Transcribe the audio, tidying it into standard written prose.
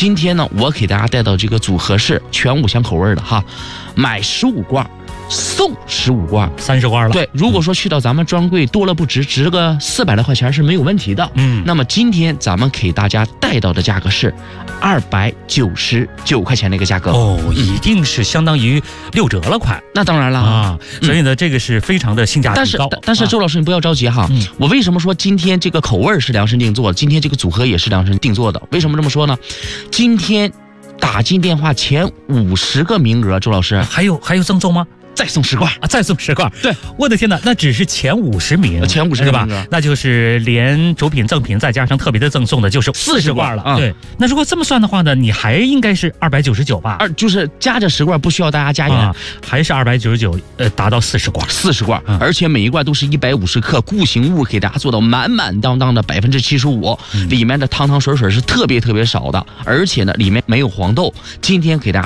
今天呢，我给大家带到这个组合是全5香口味的哈，买15罐。送15罐 ，30罐了。 对，如果说去到咱们专柜多了不值个400来块钱是没有问题的。那么今天咱们给大家带到的价格是299块钱的一个价格哦，一定是相当于6折了快。 那当然了啊，所以呢，这个是非常的性价比高。 但是周老师你不要着急哈，我为什么说今天这个口味是量身定做的，今天这个组合也是量身定做的？为什么这么说呢？今天打进电话前50个名额，周老师还有赠送吗？ 再送10罐啊！再送10罐， 对， 我的天哪，那只是前50名， 前50 对吧？那就是连主品、赠品再加上特别的赠送的，就是40罐了。对，那如果这么算的话呢，你还应该是299吧？ 就是加这10罐，不需要大家加盐， 还是299，达到40罐 ，40罐，而且每一罐都是150克固形物，给大家做到满满当当的75%，里面的汤汤水水是特别少的，而且呢，里面没有黄豆。今天给大家